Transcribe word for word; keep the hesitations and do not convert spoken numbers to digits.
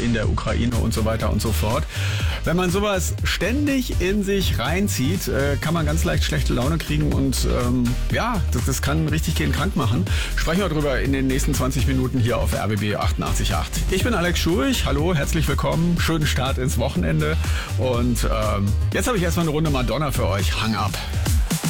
in der Ukraine und so weiter und so fort. Wenn man sowas ständig in sich reinzieht, äh, kann man ganz leicht schlechte Laune kriegen und ähm, ja, das, das kann richtig gehen krank machen. Sprechen wir drüber in den nächsten zwanzig Minuten hier auf R B B achtundachtzig Komma acht. Ich bin Alex Schurich, hallo, herzlich willkommen, schönen Start ins Wochenende und ähm, jetzt habe ich erstmal eine Runde Madonna für euch, Hang Up.